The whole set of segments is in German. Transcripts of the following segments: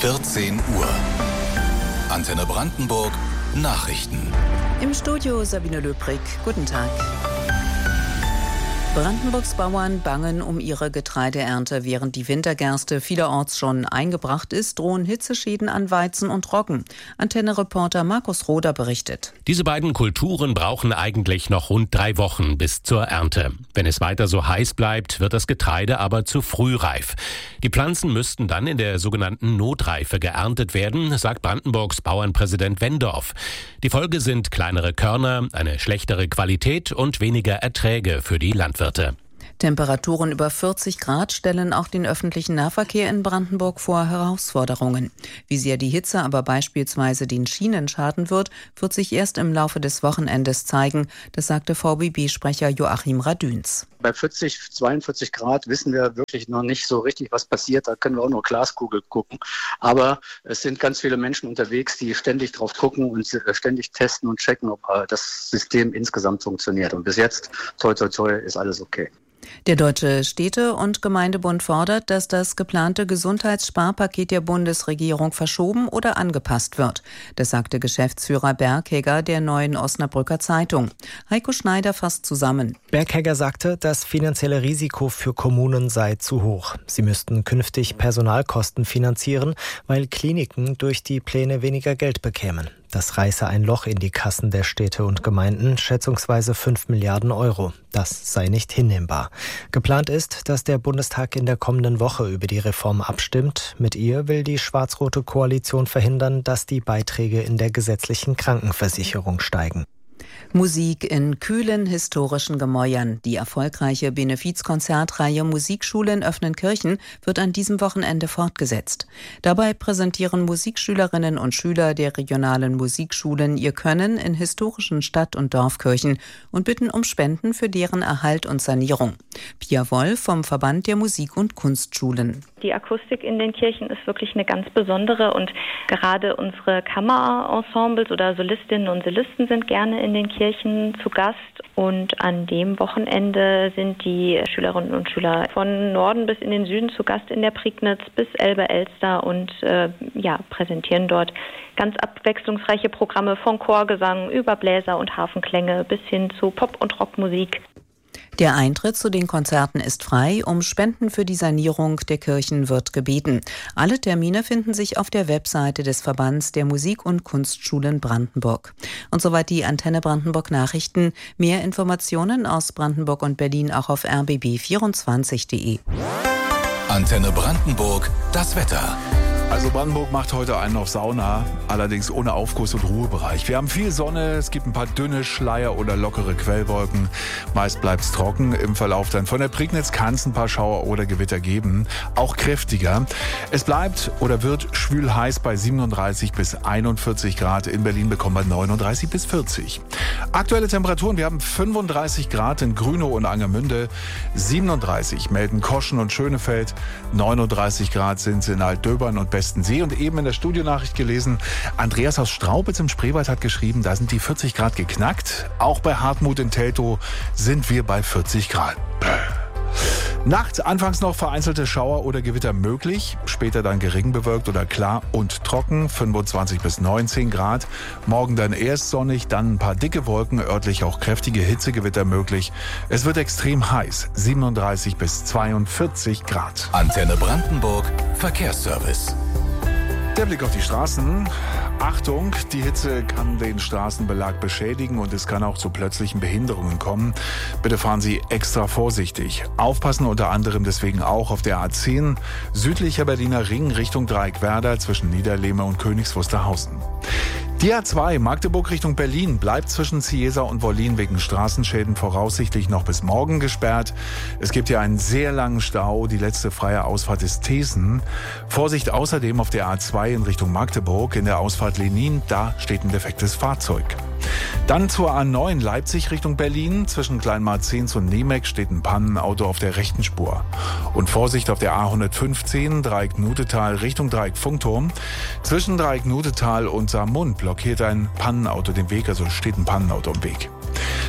14 Uhr. Antenne Brandenburg Nachrichten. Im Studio Sabine Löbrig. Guten Tag. Brandenburgs Bauern bangen um ihre Getreideernte. Während die Wintergerste vielerorts schon eingebracht ist, drohen Hitzeschäden an Weizen und Roggen. Antenne-Reporter Markus Roder berichtet. Diese beiden Kulturen brauchen eigentlich noch rund 3 Wochen bis zur Ernte. Wenn es weiter so heiß bleibt, wird das Getreide aber zu früh reif. Die Pflanzen müssten dann in der sogenannten Notreife geerntet werden, sagt Brandenburgs Bauernpräsident Wendorf. Die Folge sind kleinere Körner, eine schlechtere Qualität und weniger Erträge für die Landwirte. Temperaturen über 40 Grad stellen auch den öffentlichen Nahverkehr in Brandenburg vor Herausforderungen. Wie sehr die Hitze aber beispielsweise den Schienen schaden wird sich erst im Laufe des Wochenendes zeigen. Das sagte VBB-Sprecher Joachim Radüns. Bei 40, 42 Grad wissen wir wirklich noch nicht so richtig, was passiert. Da können wir auch nur Glaskugel gucken. Aber es sind ganz viele Menschen unterwegs, die ständig drauf gucken und ständig testen und checken, ob das System insgesamt funktioniert. Und bis jetzt, toi, toi, toi, ist alles okay. Der Deutsche Städte- und Gemeindebund fordert, dass das geplante Gesundheitssparpaket der Bundesregierung verschoben oder angepasst wird. Das sagte Geschäftsführer Berghegger der Neuen Osnabrücker Zeitung. Heiko Schneider fasst zusammen. Berghegger sagte, das finanzielle Risiko für Kommunen sei zu hoch. Sie müssten künftig Personalkosten finanzieren, weil Kliniken durch die Pläne weniger Geld bekämen. Das reiße ein Loch in die Kassen der Städte und Gemeinden, schätzungsweise 5 Milliarden Euro. Das sei nicht hinnehmbar. Geplant ist, dass der Bundestag in der kommenden Woche über die Reform abstimmt. Mit ihr will die schwarz-rote Koalition verhindern, dass die Beiträge in der gesetzlichen Krankenversicherung steigen. Musik in kühlen historischen Gemäuern. Die erfolgreiche Benefizkonzertreihe Musikschulen öffnen Kirchen wird an diesem Wochenende fortgesetzt. Dabei präsentieren Musikschülerinnen und Schüler der regionalen Musikschulen ihr Können in historischen Stadt- und Dorfkirchen und bitten um Spenden für deren Erhalt und Sanierung. Pia Wolf vom Verband der Musik- und Kunstschulen. Die Akustik in den Kirchen ist wirklich eine ganz besondere und gerade unsere Kammerensembles oder Solistinnen und Solisten sind gerne in den Kirchen zu Gast und an dem Wochenende sind die Schülerinnen und Schüler von Norden bis in den Süden zu Gast in der Prignitz bis Elbe-Elster und präsentieren dort ganz abwechslungsreiche Programme von Chorgesang über Bläser und Harfenklänge bis hin zu Pop- und Rockmusik. Der Eintritt zu den Konzerten ist frei. Um Spenden für die Sanierung der Kirchen wird gebeten. Alle Termine finden sich auf der Webseite des Verbands der Musik- und Kunstschulen Brandenburg. Und soweit die Antenne Brandenburg Nachrichten. Mehr Informationen aus Brandenburg und Berlin auch auf rbb24.de. Antenne Brandenburg, das Wetter. Also Brandenburg macht heute einen auf Sauna, allerdings ohne Aufguss- und Ruhebereich. Wir haben viel Sonne, es gibt ein paar dünne Schleier oder lockere Quellwolken. Meist bleibt es trocken. Im Verlauf dann von der Prignitz kann es ein paar Schauer oder Gewitter geben, auch kräftiger. Es bleibt oder wird schwül heiß bei 37 bis 41 Grad. In Berlin bekommen wir 39 bis 40. Aktuelle Temperaturen, wir haben 35 Grad in Grünow und Angermünde, 37 melden Koschen und Schönefeld, 39 Grad sind es in Altdöbern und Bestensee. Und eben in der Studionachricht gelesen, Andreas aus Straubitz im Spreewald hat geschrieben, da sind die 40 Grad geknackt. Auch bei Hartmut in Teltow sind wir bei 40 Grad. Nachts anfangs noch vereinzelte Schauer oder Gewitter möglich, später dann gering bewölkt oder klar und trocken, 25 bis 19 Grad. Morgen dann erst sonnig, dann ein paar dicke Wolken, örtlich auch kräftige Hitzegewitter möglich. Es wird extrem heiß, 37 bis 42 Grad. Antenne Brandenburg, Verkehrsservice. Der Blick auf die Straßen. Achtung, die Hitze kann den Straßenbelag beschädigen und es kann auch zu plötzlichen Behinderungen kommen. Bitte fahren Sie extra vorsichtig. Aufpassen unter anderem deswegen auch auf der A10 südlicher Berliner Ring Richtung Dreieckwerder zwischen Niederlehme und Königs Wusterhausen. Die A2 Magdeburg Richtung Berlin bleibt zwischen Ciesa und Wollin wegen Straßenschäden voraussichtlich noch bis morgen gesperrt. Es gibt hier einen sehr langen Stau. Die letzte freie Ausfahrt ist Thesen. Vorsicht außerdem auf der A2 in Richtung Magdeburg. In der Ausfahrt Lenin, da steht ein defektes Fahrzeug. Dann zur A9 Leipzig Richtung Berlin. Zwischen Kleinmarzens und Nemec steht ein Pannenauto auf der rechten Spur. Und Vorsicht auf der A115 Dreieck-Nudetal Richtung Dreieck-Funkturm. Zwischen Dreieck-Nudetal und Saarmund blockiert ein Pannenauto den Weg, also steht ein Pannenauto im Weg.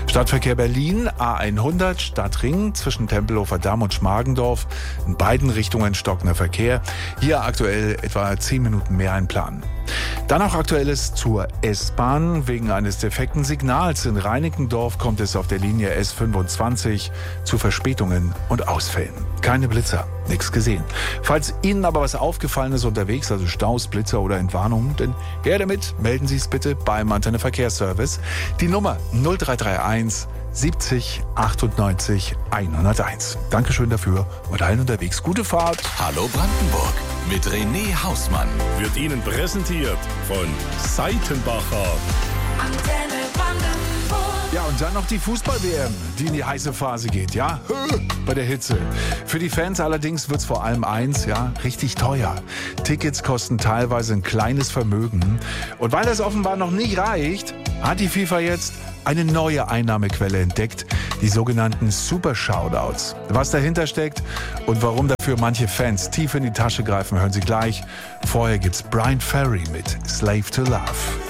Stadtverkehr Berlin, A100, Stadtring zwischen Tempelhofer Damm und Schmargendorf. In beiden Richtungen stockender Verkehr. Hier aktuell etwa 10 Minuten mehr einplanen. Dann auch Aktuelles zur S-Bahn. Wegen eines defekten Signals in Reinickendorf kommt es auf der Linie S25 zu Verspätungen und Ausfällen. Keine Blitzer, nichts gesehen. Falls Ihnen aber was aufgefallen ist unterwegs, also Staus, Blitzer oder Entwarnungen, dann her damit, melden Sie es bitte beim Antenne Verkehrsservice. Die Nummer 0331 70 98 101. Dankeschön dafür und allen unterwegs gute Fahrt. Hallo Brandenburg mit René Hausmann. Wird Ihnen präsentiert von Seitenbacher. Antenne Brandenburg. Ja, und dann noch die Fußball-WM, die in die heiße Phase geht, ja? Bei der Hitze. Für die Fans allerdings wird's vor allem eins, ja, richtig teuer. Tickets kosten teilweise ein kleines Vermögen. Und weil das offenbar noch nicht reicht, hat die FIFA jetzt eine neue Einnahmequelle entdeckt, die sogenannten Super Shoutouts. Was dahinter steckt und warum dafür manche Fans tief in die Tasche greifen, hören Sie gleich. Vorher gibt's Brian Ferry mit Slave to Love.